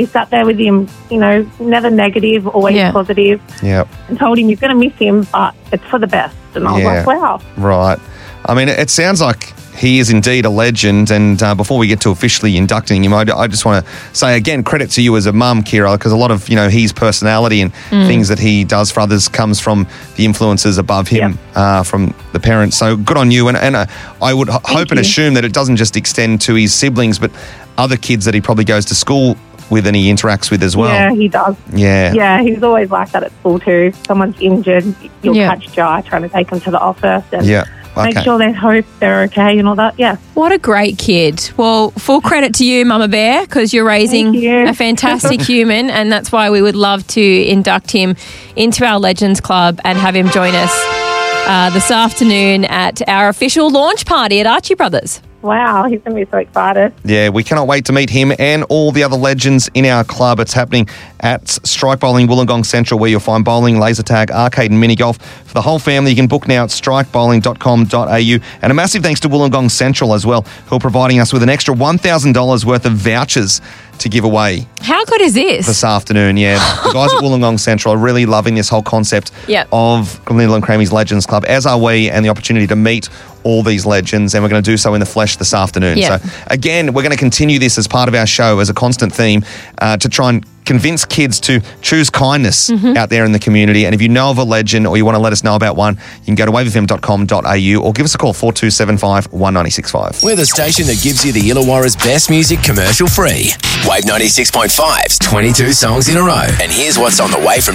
He sat there with him, never negative, always positive. Yep. And told him he's going to miss him, but it's for the best. And I was like, wow. Right. I mean, it sounds like he is indeed a legend. And before we get to officially inducting him, I just want to say again, credit to you as a mum, Kira, because a lot of, his personality and things that he does for others comes from the influences above him, from the parents. So good on you. And I would hope and assume that it doesn't just extend to his siblings, but other kids that he probably goes to school with and he interacts with as well. Yeah, he does. Yeah. Yeah, he's always like that at school too. If someone's injured, you'll catch Jai trying to take them to the office and make sure they hope they're okay and all that. Yeah. What a great kid. Well, full credit to you, Mama Bear, because you're raising a fantastic human, and that's why we would love to induct him into our Legends Club and have him join us this afternoon at our official launch party at Archie Brothers. Wow, he's going to be so excited. Yeah, we cannot wait to meet him and all the other legends in our club. It's happening at Strike Bowling Wollongong Central, where you'll find bowling, laser tag, arcade and mini golf for the whole family. You can book now at strikebowling.com.au. And a massive thanks to Wollongong Central as well, who are providing us with an extra $1,000 worth of vouchers to give away. How good is this afternoon? Yeah, the guys at Wollongong Central are really loving this whole concept of Glendale and Cramy's Legends Club, as are we, and the opportunity to meet all these legends, and we're going to do so in the flesh this afternoon. So again, we're going to continue this as part of our show as a constant theme to try and convince kids to choose kindness out there in the community. And if you know of a legend or you want to let us know about one, you can go to wavefm.com.au or give us a call, 4275 1965. We're the station that gives you the Illawarra's best music commercial free. Wave 96.5's 22 songs in a row. And here's what's on the way from